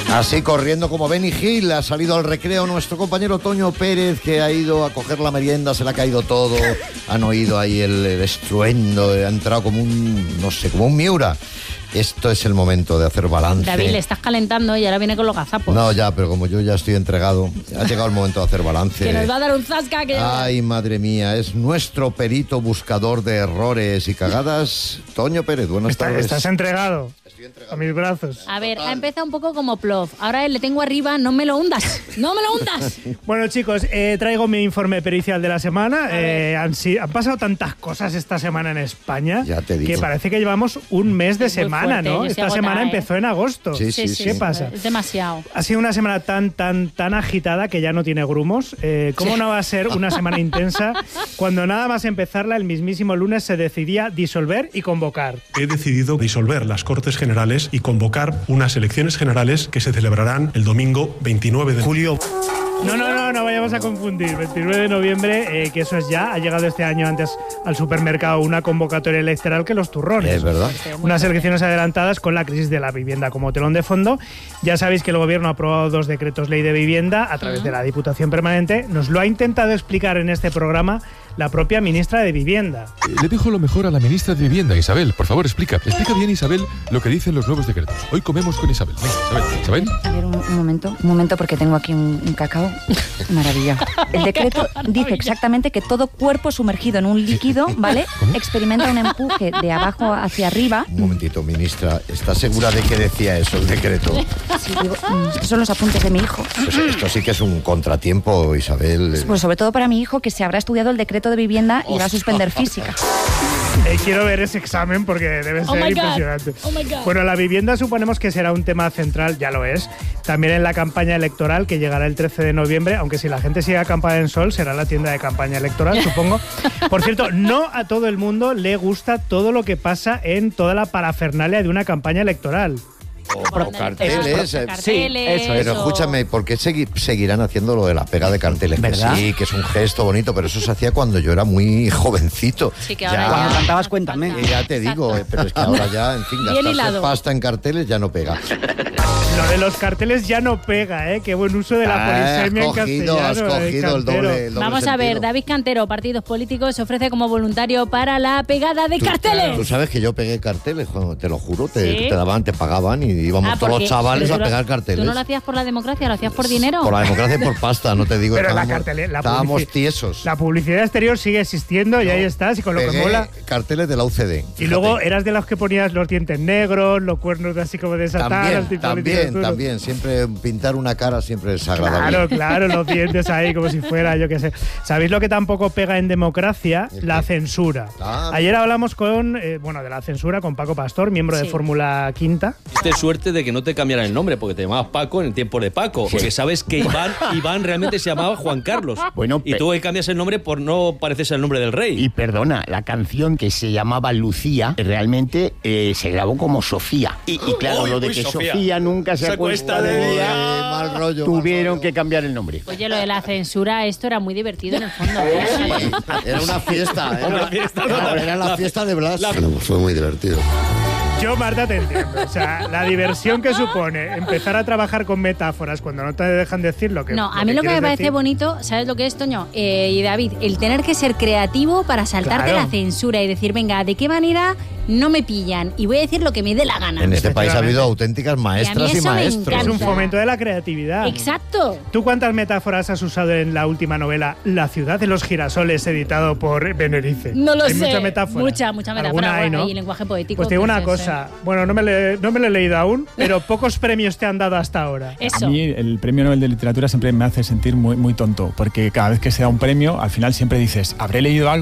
Así corriendo como Benny Hill, ha salido al recreo nuestro compañero Toño Pérez, que ha ido a coger la merienda, se le ha caído todo, han oído ahí el estruendo, ha entrado como un Miura. Esto es el momento de hacer balance. David, le estás calentando y ahora viene con los gazapos. No, ya, pero como yo ya estoy entregado, ha llegado el momento de hacer balance. Que nos va a dar un zasca. Ay, madre mía, es nuestro perito buscador de errores y cagadas, Toño Pérez. Buenas tardes. ¿Estás entregado? Estoy entregado a mis brazos. A ver, ha empezado un poco como Plof. Ahora le tengo arriba, no me lo hundas. ¡No me lo hundas! Bueno, chicos, traigo mi informe pericial de la semana. Han pasado tantas cosas esta semana en España, ya te digo, que parece que llevamos un mes de semana, fuerte, ¿no? Esta semana empezó en agosto. Sí. ¿Qué pasa? Es demasiado. Ha sido una semana tan agitada que ya no tiene grumos. ¿Cómo no va a ser una semana intensa cuando nada más empezarla el mismísimo lunes se decidía disolver y convocar? He decidido disolver las Cortes Generales y convocar unas elecciones generales que se celebrarán el domingo 29 de julio. No vayamos a confundir. 29 de noviembre, que eso es ya, ha llegado este año antes al supermercado una convocatoria electoral que los turrones. Es verdad. Unas elecciones adelantadas con la crisis de la vivienda como telón de fondo. Ya sabéis que el Gobierno ha aprobado 2 decretos ley de vivienda a través de la Diputación Permanente. Nos lo ha intentado explicar en este programa la propia ministra de Vivienda. Le dejo lo mejor a la ministra de Vivienda, Isabel. Por favor, explica bien, Isabel, lo que dicen los nuevos decretos. Hoy comemos con Isabel. Venga, Isabel. A ver, un momento, porque tengo aquí un cacao. Maravilla. El decreto dice exactamente que todo cuerpo sumergido en un líquido, ¿vale? ¿Cómo? Experimenta un empuje de abajo hacia arriba. Un momentito, ministra, ¿estás segura de que decía eso el decreto? Sí, digo, estos son los apuntes de mi hijo. Pues esto sí que es un contratiempo, Isabel. Pues sobre todo para mi hijo, que se habrá estudiado el decreto de vivienda y va a suspender física. Quiero ver ese examen porque debe ser impresionante. Bueno, la vivienda suponemos que será un tema central, ya lo es, también en la campaña electoral que llegará el 13 de noviembre, aunque si la gente sigue acampada en Sol será la tienda de campaña electoral, supongo. Por cierto, no a todo el mundo le gusta todo lo que pasa en toda la parafernalia de una campaña electoral. O carteles. Sí, eso. Pero escúchame, ¿por qué seguirán haciendo lo de la pega de carteles? ¿Verdad? Que sí, que es un gesto bonito, pero eso se hacía cuando yo era muy jovencito. Sí, que ahora Cuando ya... cantabas Cuéntame. Ya te digo, pero es que ahora ya, en fin, gastarse pasta en carteles ya no pega. Lo de los carteles ya no pega, ¿eh? Qué buen uso de la polisemia en castellano. Has cogido el doble Vamos a ver, David Cantero, partidos políticos, se ofrece como voluntario para la pegada de carteles. Tú sabes que yo pegué carteles, te lo juro, te pagaban y íbamos todos los chavales a pegar carteles. ¿Tú no lo hacías por la democracia, lo hacías por dinero? Por la democracia y por pasta, no te digo. Pero estábamos tiesos. La publicidad exterior sigue existiendo y ahí estás, y con lo que mola. Carteles de la UCD. Y luego eras de los que ponías los dientes negros, los cuernos así como de Satán. También. Siempre pintar una cara siempre es agradable. Claro, los dientes ahí como si fuera, yo qué sé. ¿Sabéis lo que tampoco pega en democracia? La censura. Ayer hablamos de la censura con Paco Pastor, miembro de Fórmula Quinta. Tuviste suerte de que no te cambiaran el nombre, porque te llamabas Paco en el tiempo de Paco. Porque sabes que Iván realmente se llamaba Juan Carlos. Bueno, y tú cambias el nombre por no parecerse al nombre del rey. Y perdona, la canción que se llamaba Lucía realmente se grabó como Sofía. Y claro, lo de que Sofía nunca se acuesta de día, mal rollo. Tuvieron que cambiar el nombre. Oye, lo de la censura, esto era muy divertido en el fondo. Sí, era una fiesta. Era la fiesta de Blas. Fue muy divertido. Yo, Marta, te entiendo. O sea, la diversión que supone empezar a trabajar con metáforas cuando no te dejan decir lo que No, a mí lo que me parece bonito, ¿sabes lo que es, Toño? Y David, el tener que ser creativo para saltarte la censura y decir, venga, ¿de qué manera no me pillan? Y voy a decir lo que me dé la gana. En este país ha habido auténticas maestras y maestros. Es un fomento de la creatividad. Exacto. ¿Tú cuántas metáforas has usado en la última novela La ciudad de los girasoles, editado por Benerice? No lo sé. Mucha metáfora. Mucha metáfora. Hay, ¿no? Y lenguaje poético. Pues te digo una cosa. Bueno, no me lo he leído aún, pero pocos premios te han dado hasta ahora. Eso. A mí el premio Nobel de Literatura siempre me hace sentir muy, muy tonto, porque cada vez que se da un premio, al final siempre dices, habré leído algo